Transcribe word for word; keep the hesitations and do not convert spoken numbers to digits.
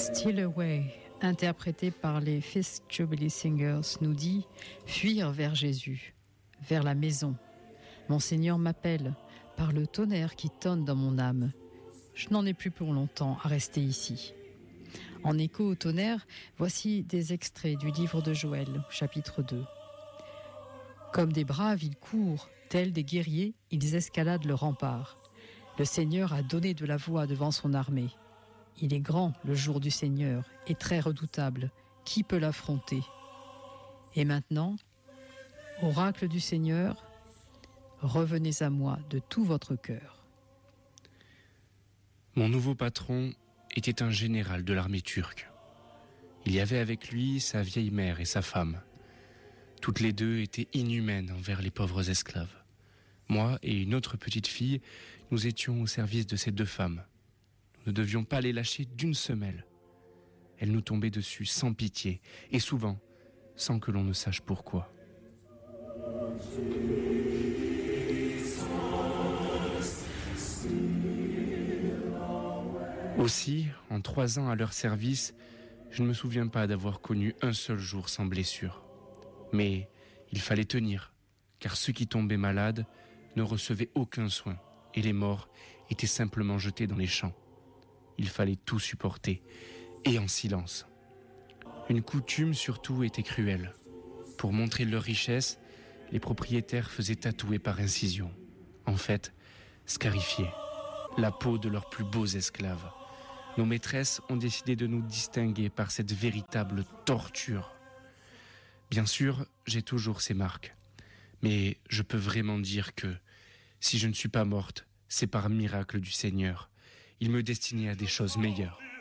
Still Away, interprété par les Fifth Jubilee Singers, nous dit « Fuir vers Jésus, vers la maison. Mon Seigneur m'appelle par le tonnerre qui tonne dans mon âme. Je n'en ai plus pour longtemps à rester ici. » En écho au tonnerre, voici des extraits du livre de Joël, chapitre deux. Comme des braves, ils courent, tels des guerriers, ils escaladent le rempart. Le Seigneur a donné de la voix devant son armée. Il est grand, le jour du Seigneur, et très redoutable. Qui peut l'affronter ? Et maintenant, oracle du Seigneur, revenez à moi de tout votre cœur. Mon nouveau patron était un général de l'armée turque. Il y avait avec lui sa vieille mère et sa femme. Toutes les deux étaient inhumaines envers les pauvres esclaves. Moi et une autre petite fille, nous étions au service de ces deux femmes. Nous ne devions pas les lâcher d'une semelle. Elles nous tombaient dessus sans pitié, et souvent sans que l'on ne sache pourquoi. Aussi, en trois ans à leur service, je ne me souviens pas d'avoir connu un seul jour sans blessure. Mais il fallait tenir, car ceux qui tombaient malades ne recevaient aucun soin, et les morts étaient simplement jetés dans les champs. Il fallait tout supporter, et en silence. Une coutume surtout était cruelle. Pour montrer leur richesse, les propriétaires faisaient tatouer par incision, en fait, scarifier, la peau de leurs plus beaux esclaves. Nos maîtresses ont décidé de nous distinguer par cette véritable torture. Bien sûr, j'ai toujours ces marques, mais je peux vraiment dire que, si je ne suis pas morte, c'est par miracle du Seigneur. Il me destinait à des choses meilleures.